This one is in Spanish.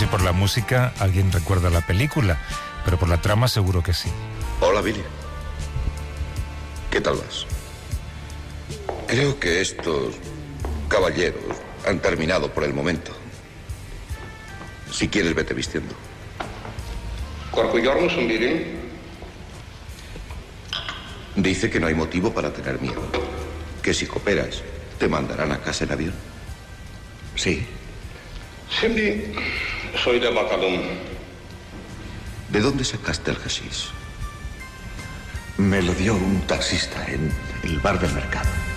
si por la música alguien recuerda la película, pero por la trama seguro que sí. Hola, Billy. ¿Qué tal vas? Creo que estos caballeros han terminado por el momento. Si quieres, vete vistiendo. Billy. Dice que no hay motivo para tener miedo. Que si cooperas, te mandarán a casa en avión. Sí. Cindy, soy de Bacalón. ¿De dónde sacaste el hashish? Me lo dio un taxista en el bar del mercado.